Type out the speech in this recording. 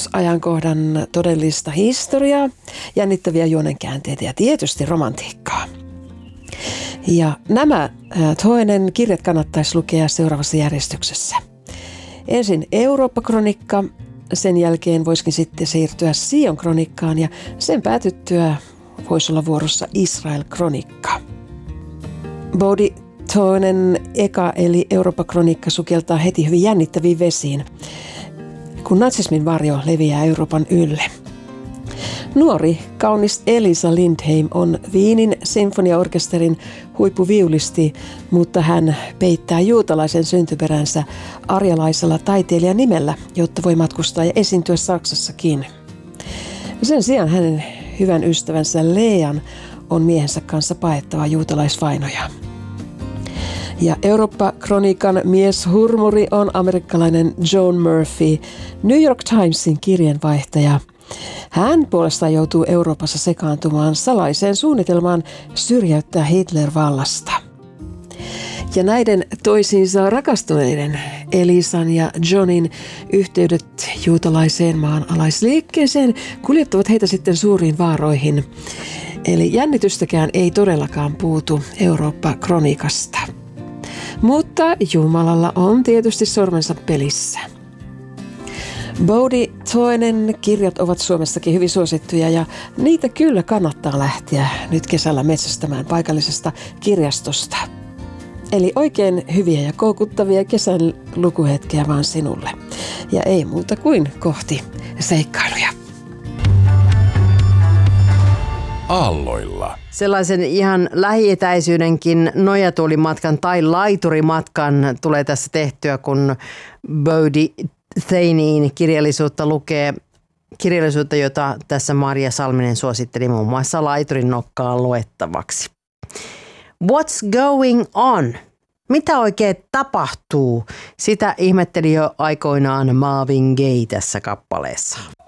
muutosajankohdan todellista historiaa, jännittäviä juonenkäänteitä ja tietysti romantiikkaa. Ja nämä Toinen kirjat kannattaisi lukea seuraavassa järjestyksessä. Ensin Eurooppa-kronikka, sen jälkeen voisikin sitten siirtyä Sion-kronikkaan ja sen päätyttyä voisi olla vuorossa Israel-kronikka. Bodhi Toinen eka eli Eurooppa-kronikka sukeltaa heti hyvin jännittäviin vesiin, kun natsismin varjo leviää Euroopan ylle. Nuori, kaunis Elisa Lindheim on Wienin sinfoniaorkesterin huippuviulisti, mutta hän peittää juutalaisen syntyperänsä arjalaisella taiteilijanimellä, jotta voi matkustaa ja esiintyä Saksassakin. Sen sijaan hänen hyvän ystävänsä Lean on miehensä kanssa paettava juutalaisvainoja. Ja Eurooppa-kronikan mieshurmuri on amerikkalainen John Murphy, New York Timesin kirjeenvaihtaja. Hän puolestaan joutuu Euroopassa sekaantumaan salaiseen suunnitelmaan syrjäyttää Hitler vallasta. Ja näiden toisiinsa rakastuneiden Elisan ja Johnin yhteydet juutalaiseen maanalaisliikkeeseen kuljettavat heitä sitten suuriin vaaroihin. Eli jännitystäkään ei todellakaan puutu Eurooppa-kronikasta. Mutta Jumalalla on tietysti sormensa pelissä. Bodhi Toinen kirjat ovat Suomessakin hyvin suosittuja ja niitä kyllä kannattaa lähteä nyt kesällä metsästämään paikallisesta kirjastosta. Eli oikein hyviä ja koukuttavia kesän lukuhetkiä vaan sinulle. Ja ei muuta kuin kohti seikkailuja. Aalloilla. Sellaisen ihan lähietäisyydenkin nojatuolimatkan tai laiturimatkan tulee tässä tehtyä, kun Bodhi Toinen kirjallisuutta lukee. Kirjallisuutta, jota tässä Maria Salminen suositteli muun muassa laiturin nokkaan luettavaksi. What's going on? Mitä oikein tapahtuu? Sitä ihmetteli jo aikoinaan Marvin Gaye tässä kappaleessa.